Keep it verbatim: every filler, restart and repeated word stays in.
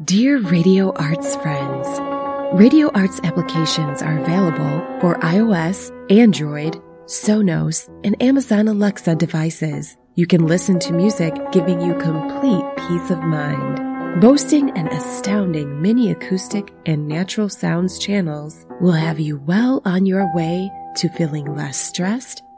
Dear Radio Arts friends, Radio Arts applications are available for iOS, Android, Sonos, and Amazon Alexa devices. You can listen to music, giving you complete peace of mind. Boasting an astounding mini acoustic and natural sounds channels will have you well on your way to feeling less stressed